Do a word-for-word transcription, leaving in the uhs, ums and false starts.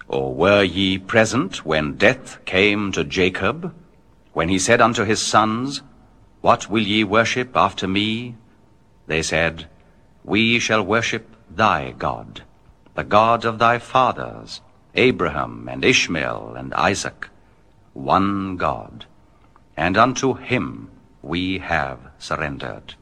Or were ye present when death came to Jacob, when he said unto his sons, What will ye worship after me? They said, We shall worship thy God, the God of thy fathers, Abraham and Ishmael and Isaac, one God, and unto him we have surrendered.